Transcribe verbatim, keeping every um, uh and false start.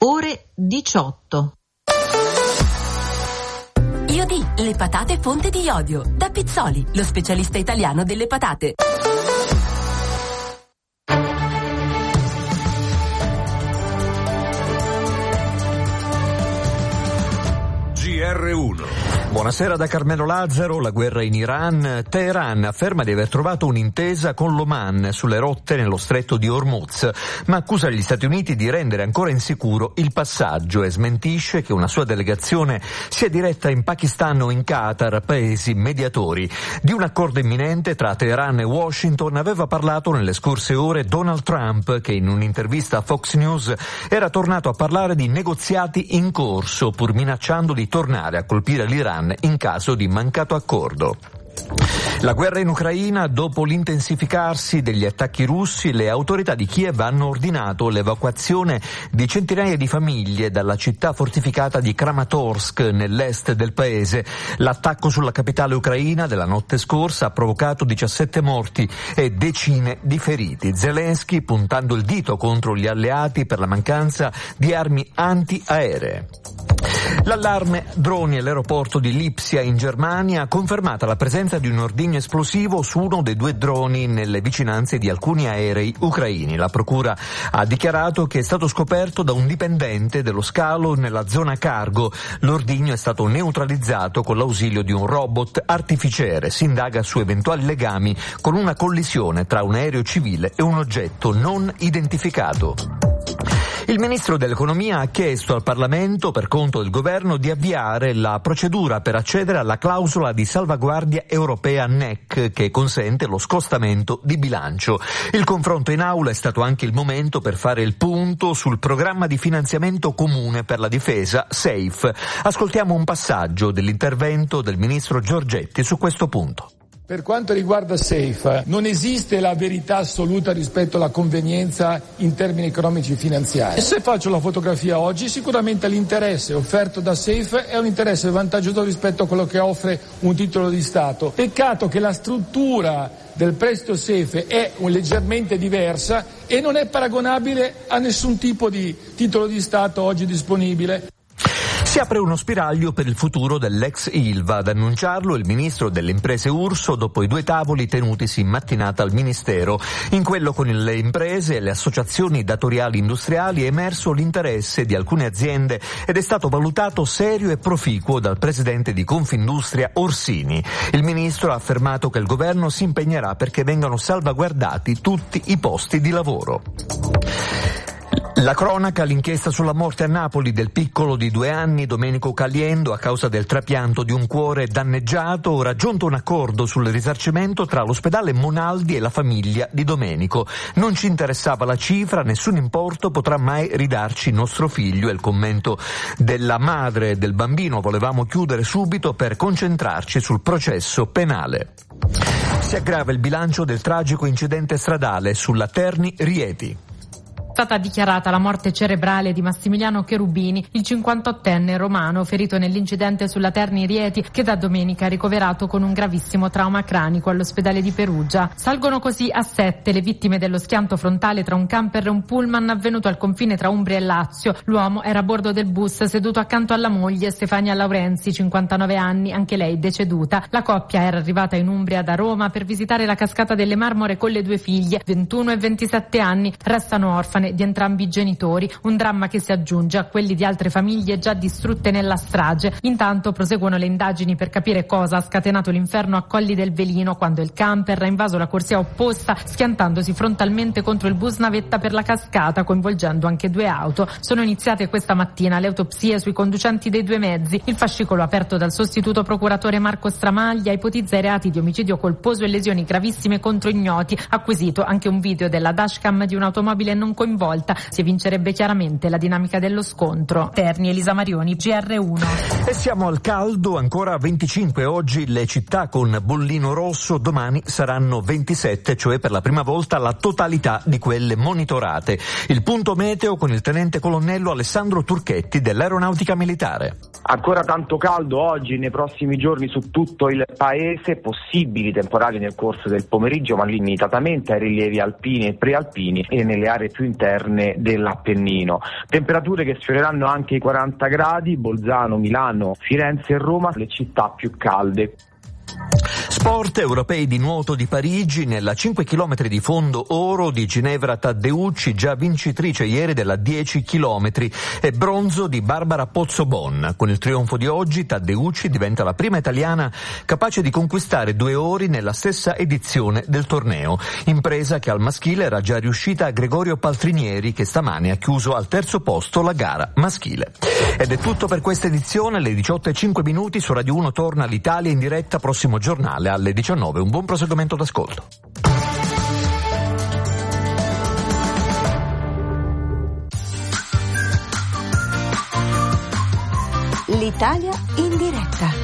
ore diciotto. Iodi, le patate fonte di iodio. Da Pizzoli, lo specialista italiano delle patate. G R uno. Buonasera da Carmelo Lazzaro. La guerra in Iran. Teheran afferma di aver trovato un'intesa con l'Oman sulle rotte nello stretto di Hormuz, ma accusa gli Stati Uniti di rendere ancora insicuro il passaggio e smentisce che una sua delegazione sia diretta in Pakistan o in Qatar, paesi mediatori. Di un accordo imminente tra Teheran e Washington aveva parlato nelle scorse ore Donald Trump, che in un'intervista a Fox News era tornato a parlare di negoziati in corso, pur minacciando di tornare a colpire l'Iran in caso di mancato accordo. La guerra in Ucraina. Dopo l'intensificarsi degli attacchi russi, le autorità di Kiev hanno ordinato l'evacuazione di centinaia di famiglie dalla città fortificata di Kramatorsk nell'est del paese. L'attacco sulla capitale ucraina della notte scorsa ha provocato diciassette morti e decine di feriti. Zelensky puntando il dito contro gli alleati per la mancanza di armi antiaeree. L'allarme droni all'aeroporto di Lipsia in Germania ha confermato la presenza di un ordigno esplosivo su uno dei due droni nelle vicinanze di alcuni aerei ucraini. La procura ha dichiarato che è stato scoperto da un dipendente dello scalo nella zona cargo. L'ordigno è stato neutralizzato con l'ausilio di un robot artificiere. Si indaga su eventuali legami con una collisione tra un aereo civile e un oggetto non identificato. Il ministro dell'Economia ha chiesto al Parlamento, per conto del governo, di avviare la procedura per accedere alla clausola di salvaguardia europea N E C, che consente lo scostamento di bilancio. Il confronto in aula è stato anche il momento per fare il punto sul programma di finanziamento comune per la difesa SAFE. Ascoltiamo un passaggio dell'intervento del ministro Giorgetti su questo punto. Per quanto riguarda SAFE, non esiste la verità assoluta rispetto alla convenienza in termini economici e finanziari. Se faccio la fotografia oggi, sicuramente l'interesse offerto da SAFE è un interesse vantaggioso rispetto a quello che offre un titolo di Stato. Peccato che la struttura del prestito SAFE è leggermente diversa e non è paragonabile a nessun tipo di titolo di Stato oggi disponibile. Si apre uno spiraglio per il futuro dell'ex Ilva. Ad annunciarlo il ministro delle imprese Urso dopo i due tavoli tenutisi in mattinata al Ministero. In quello con le imprese e le associazioni datoriali industriali è emerso l'interesse di alcune aziende ed è stato valutato serio e proficuo dal presidente di Confindustria Orsini. Il ministro ha affermato che il governo si impegnerà perché vengano salvaguardati tutti i posti di lavoro. La cronaca, l'inchiesta sulla morte a Napoli del piccolo di due anni Domenico Caliendo a causa del trapianto di un cuore danneggiato. Ha raggiunto un accordo sul risarcimento tra l'ospedale Monaldi e la famiglia di Domenico. Non ci interessava la cifra, nessun importo potrà mai ridarci nostro figlio, è il commento della madre del bambino. Volevamo chiudere subito per concentrarci sul processo penale. Si aggrava il bilancio del tragico incidente stradale sulla Terni-Rieti. È stata dichiarata la morte cerebrale di Massimiliano Cherubini, il cinquantottenne romano ferito nell'incidente sulla Terni-Rieti, che da domenica è ricoverato con un gravissimo trauma cranico all'ospedale di Perugia. Salgono così a sette le vittime dello schianto frontale tra un camper e un pullman avvenuto al confine tra Umbria e Lazio. L'uomo era a bordo del bus seduto accanto alla moglie Stefania Laurenzi, cinquantanove anni, anche lei deceduta. La coppia era arrivata in Umbria da Roma per visitare la cascata delle Marmore con le due figlie, ventuno e ventisette anni. Restano orfane di entrambi i genitori, un dramma che si aggiunge a quelli di altre famiglie già distrutte nella strage. Intanto proseguono le indagini per capire cosa ha scatenato l'inferno a Colli del Velino quando il camper ha invaso la corsia opposta schiantandosi frontalmente contro il bus navetta per la cascata, coinvolgendo anche due auto. Sono iniziate questa mattina le autopsie sui conducenti dei due mezzi. Il fascicolo aperto dal sostituto procuratore Marco Stramaglia ipotizza i reati di omicidio colposo e lesioni gravissime contro ignoti. Acquisito anche un video della dashcam di un'automobile non coinvolta. Si evincerebbe chiaramente la dinamica dello scontro. Terni, Elisa Marioni, G R uno. E siamo al caldo, ancora venticinque oggi le città con bollino rosso, domani saranno ventisette, cioè per la prima volta la totalità di quelle monitorate. Il punto meteo con il tenente colonnello Alessandro Turchetti dell'Aeronautica Militare. Ancora tanto caldo oggi, nei prossimi giorni su tutto il paese, possibili temporali nel corso del pomeriggio, ma limitatamente ai rilievi alpini e prealpini e nelle aree più interne interne dell'Appennino. Temperature che sfioreranno anche i quaranta gradi, Bolzano, Milano, Firenze e Roma, le città più calde. Sport europei di nuoto di Parigi, nella cinque chilometri di fondo oro di Ginevra Taddeucci, già vincitrice ieri della dieci chilometri, e bronzo di Barbara Pozzobon. Con il trionfo di oggi Taddeucci diventa la prima italiana capace di conquistare due ori nella stessa edizione del torneo, impresa che al maschile era già riuscita a Gregorio Paltrinieri, che stamane ha chiuso al terzo posto la gara maschile. Ed è tutto per questa edizione, alle diciotto e cinque minuti su Radio uno torna l'Italia in diretta, prossimo giornale alle diciannove. Un buon proseguimento d'ascolto. L'Italia in diretta.